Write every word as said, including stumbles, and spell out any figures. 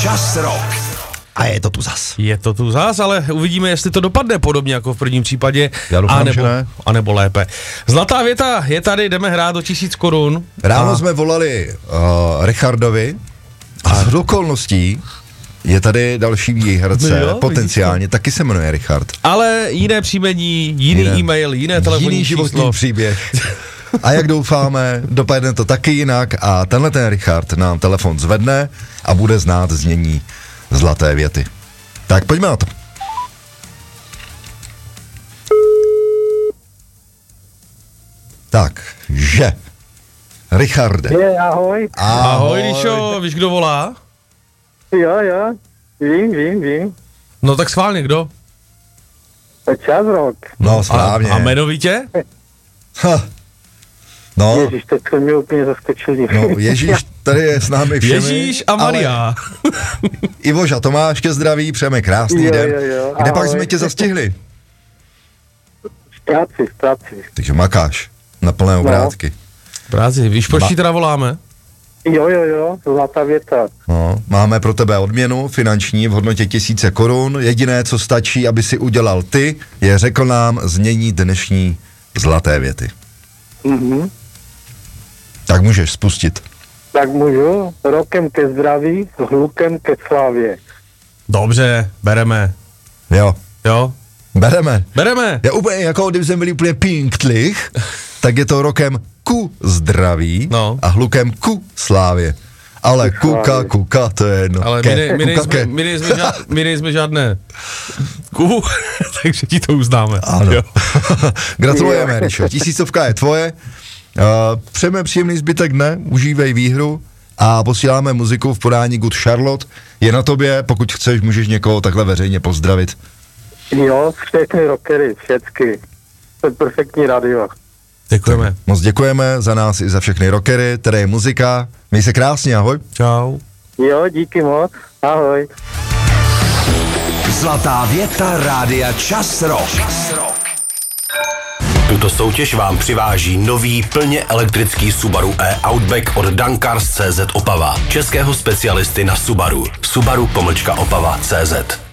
Čas rok. A je to tu zas. Je to tu zas, ale uvidíme, jestli to dopadne podobně jako v prvním případě, Já doufám, anebo, že ne. anebo lépe. Zlatá věta je tady, jdeme hrát o tisíc korun. Ráno a... jsme volali uh, Richardovi a z okolností je tady další výherce, No jo, potenciálně, taky se jmenuje Richard. Ale jiné příjmení, jiný Jiné. e-mail, jiné telefonní Jiný životní číslo. příběh. A jak doufáme, dopadne to taky jinak a tenhle ten Richard nám telefon zvedne a bude znát znění zlaté věty. Tak pojďme na to. Tak, že. Richarde. Je, ahoj. Ahoj, Ríšo, víš, kdo volá? Jo, jo, vím, vím, vím. No tak schválně, kdo? Čas rok. No, správně. A, a jmenovitě? Ha. No, Ježíš, teď to mě úplně zaskočili. no, Ježíš tady je s námi všemi. Ježíš a Maria. Ale Ivoš a Tomáš ke zdraví, přejeme krásný Jo, den. jo, jo, Kde pak ahoj. jsme tě zastihli? V práci, v práci. Takže makáš na plné obrátky. Práci, víš, proč Ma- ti teda voláme? Jo, jo, jo, zlatá věta. No, máme pro tebe odměnu finanční v hodnotě tisíce korun. Jediné, co stačí, aby si udělal ty, je řekl nám znění dnešní zlaté věty. Mhm. Tak můžeš spustit. Tak můžu, rokem ke zdraví, hlukem ke slávě. Dobře, bereme. Jo, Jo? bereme. Bereme. Já úplně, jako kdyby jsme byli úplně pinktlich, tak je to rokem ku zdraví No. a hlukem ku slávě. Ale Ku kuka, slávě. kuka, to je jedno. Ale Ke, my, ne, my, kuka, nejsme, ke. my, nejsme žád, my nejsme žádné ku, takže ti to uznáme. Ano. Jo. Gratulujeme, Ríšo. Tisícovka je tvoje. Uh, přejeme příjemný zbytek dne, užívej výhru a posíláme muziku v podání Good Charlotte. Je na tobě, pokud chceš, můžeš někoho takhle veřejně pozdravit. Jo, všechny rockery, všechny. To je perfektní radio. Děkujeme. Moc děkujeme za nás i za všechny rockery, tady je muzika. Měj se krásně, ahoj. Čau. Jo, díky moc, ahoj. Zlatá věta rádia Čas rok. Tuto soutěž vám přiváží nový plně elektrický Subaru e-Outback od Dankars tečka cé zet Opava. Českého specialisty na Subaru. Subaru pomlčka Opava tečka cé zet.